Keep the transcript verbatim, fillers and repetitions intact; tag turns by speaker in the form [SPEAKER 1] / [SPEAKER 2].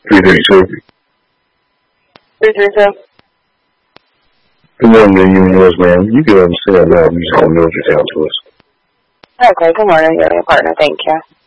[SPEAKER 1] three thirty-two.
[SPEAKER 2] three three two.
[SPEAKER 1] Good morning to you and yours, ma'am. You can understand now. You just don't know what you're down to us.
[SPEAKER 2] Okay, good morning. You're your partner. Thank you.